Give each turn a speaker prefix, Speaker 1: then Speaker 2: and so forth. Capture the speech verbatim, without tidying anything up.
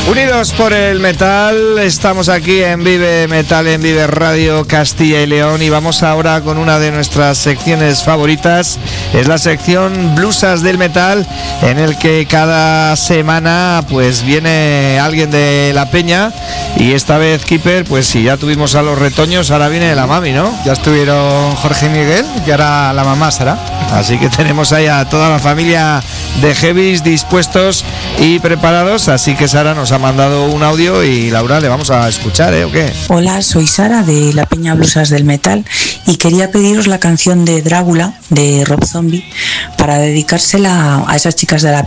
Speaker 1: Unidos por el metal, estamos aquí en Vive Metal, en Vive Radio Castilla y León, y vamos ahora con una de nuestras secciones favoritas. Es la sección Blusas del Metal, en el que cada semana pues viene alguien de la peña, y esta vez, Keeper, pues si ya tuvimos a los retoños, ahora viene la mami, ¿no?
Speaker 2: Ya estuvieron Jorge y Miguel y ahora la mamá Sara.
Speaker 1: Así que tenemos ahí a toda la familia de heavies dispuestos y preparados, así que Sara nos ha mandado un audio y Laura le vamos a escuchar, ¿eh? ¿O qué?
Speaker 3: Hola, soy Sara de la Peña Blusas del Metal y quería pediros la canción de Drácula de Rob Zombie para dedicársela a esas chicas de la